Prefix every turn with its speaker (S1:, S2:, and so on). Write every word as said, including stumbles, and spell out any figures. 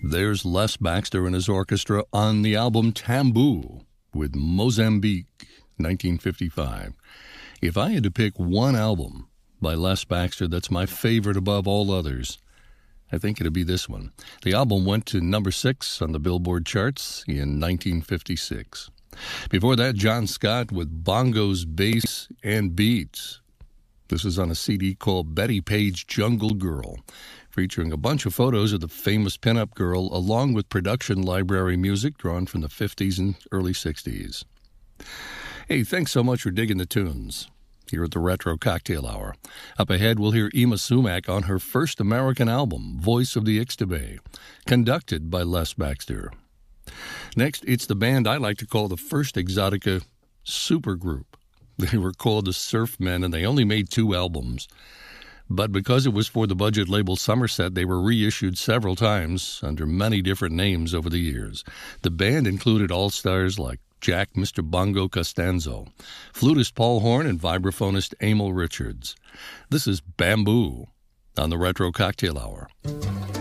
S1: There's Les Baxter and his orchestra on the album Tamboo with Mozambique, nineteen fifty-five. If I had to pick one album by Les Baxter that's my favorite above all others, I think it'd be this one. The album went to number six on the Billboard charts in nineteen fifty-six. Before that, John Scott with Bongos, Bass, and Beats. This is on a C D called Betty Page Jungle Girl, featuring a bunch of photos of the famous pinup girl along with production library music drawn from the fifties and early sixties. Hey, thanks so much for digging the tunes here at the Retro Cocktail Hour. Up ahead, we'll hear Yma Sumac on her first American album, Voice of the Ixtabay, conducted by Les Baxter. Next, it's the band I like to call the first Exotica supergroup. They were called the Surfmen, and they only made two albums. But because it was for the budget label Somerset, they were reissued several times under many different names over the years. The band included all-stars like Jack Mister Bongo Costanzo, flutist Paul Horn, and vibraphonist Emil Richards. This is Bamboo on the Retro Cocktail Hour.